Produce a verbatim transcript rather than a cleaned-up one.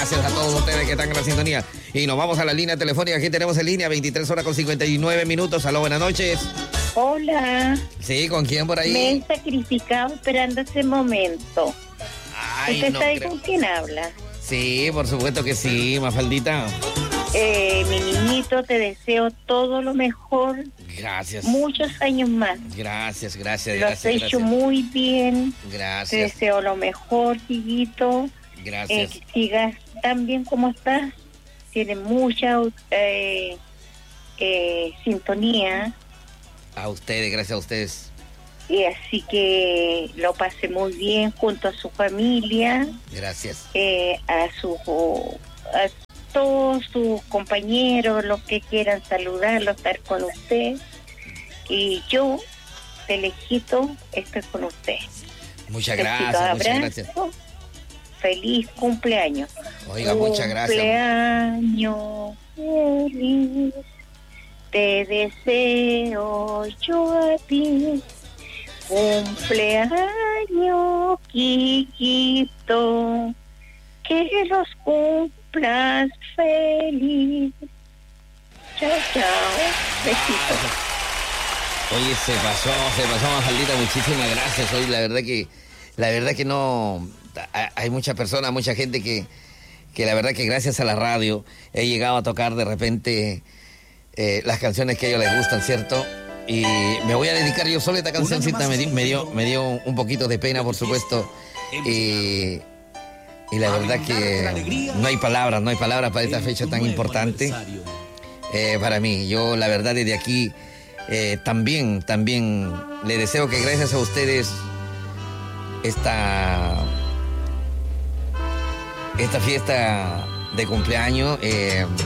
gracias a todos ustedes que están en la sintonía. Y nos vamos a la línea telefónica. Aquí tenemos en línea veintitrés horas con cincuenta y nueve minutos. Aló, buenas noches. Hola. Sí, ¿con quién por ahí? Me he sacrificado esperando ese momento. Ay, ¿Usted no sabe creo. con quién habla? Sí, por supuesto que sí, Mafaldita. Eh, mi niñito, te deseo todo lo mejor. Gracias. Muchos años más. Gracias, gracias, Lo has gracias. hecho gracias. muy bien. Te Gracias, deseo lo mejor, hijito. Eh, gracias. que sigas tan bien como estás. Tienes mucha eh, eh, sintonía. A ustedes, gracias a ustedes. Y así que lo pase muy bien junto a su familia. Gracias. Eh, a su a todos sus compañeros, los que quieran saludarlo, estar con usted. Y yo, de lejito, estoy con usted. Muchas Besitos, gracias, muchas abrazos. gracias. Feliz cumpleaños. Oiga, muchas gracias. Cumpleaños feliz. Te deseo yo a ti. Cumpleaños, Quiquito. Que los cumplas feliz. Chao, chao. Besitos. Oye, se pasó, se pasó, Mafaldita, muchísimas gracias. Hoy la verdad que, la verdad que no, hay muchas personas, mucha gente que, que la verdad que gracias a la radio he llegado a tocar de repente eh, las canciones que a ellos les gustan, ¿cierto? Y me voy a dedicar yo solo a esta cancioncita, me, di- me dio, me dio un poquito de pena, por supuesto. Y, y la verdad que no hay palabras, no hay palabras para esta fecha tan importante eh, para mí. Yo la verdad desde aquí eh, también, también le deseo que gracias a ustedes esta, esta fiesta de cumpleaños eh,